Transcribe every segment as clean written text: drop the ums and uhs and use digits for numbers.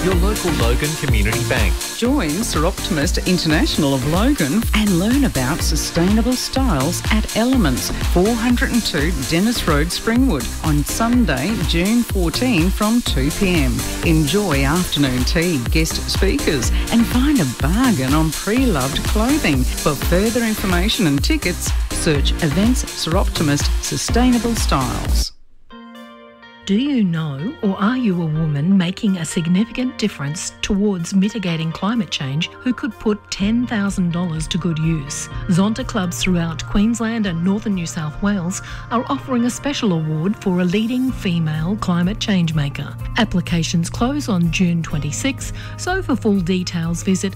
Your local Logan Community Bank. Join Sir Optimist International of Logan and learn about sustainable styles at Elements, 402 Dennis Road, Springwood, on Sunday, June 14 from 2 p.m. Enjoy afternoon tea, guest speakers, and find a bargain on pre-loved clothing. For further information and tickets, search Events Sir Optimist Sustainable Styles. Do you know, or are you a woman making a significant difference towards mitigating climate change who could put $10,000 to good use? Zonta clubs throughout Queensland and northern New South Wales are offering a special award for a leading female climate change maker. Applications close on June 26, so for full details visit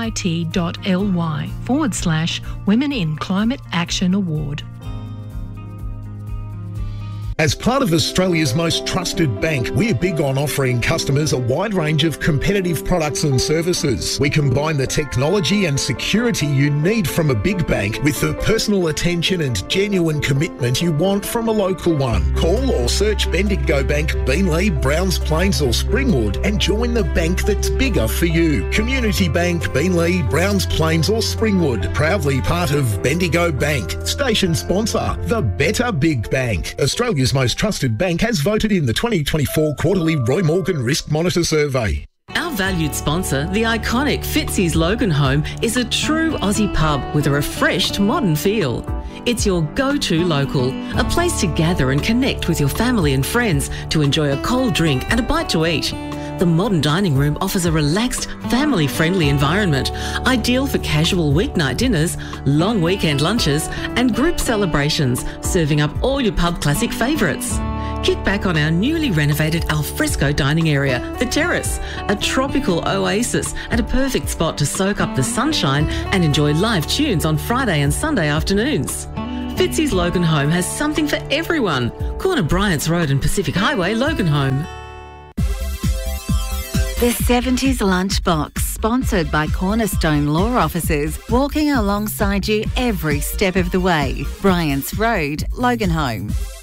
bit.ly/Women in Climate Action Award. As part of Australia's most trusted bank, we're big on offering customers a wide range of competitive products and services. We combine the technology and security you need from a big bank with the personal attention and genuine commitment you want from a local one. Call or search Bendigo Bank, Beenleigh, Browns Plains or Springwood and join the bank that's bigger for you. Community Bank, Beenleigh, Browns Plains or Springwood. Proudly part of Bendigo Bank. Station sponsor, the Better Big Bank. Australia's most trusted bank has voted in the 2024 quarterly Roy Morgan Risk Monitor Survey. Our valued sponsor, the iconic Fitzy's Logan Home, is a true Aussie pub with a refreshed modern feel. It's your go-to local, a place to gather and connect with your family and friends to enjoy a cold drink and a bite to eat. The modern dining room offers a relaxed, family-friendly environment, ideal for casual weeknight dinners, long weekend lunches and group celebrations, serving up all your pub classic favourites. Kick back on our newly renovated alfresco dining area, The Terrace, a tropical oasis and a perfect spot to soak up the sunshine and enjoy live tunes on Friday and Sunday afternoons. Fitzy's Logan Home has something for everyone. Corner Bryants Road and Pacific Highway, Logan Home. The 70s Lunchbox, sponsored by Cornerstone Law Offices, walking alongside you every step of the way. Bryants Road, Logan Home.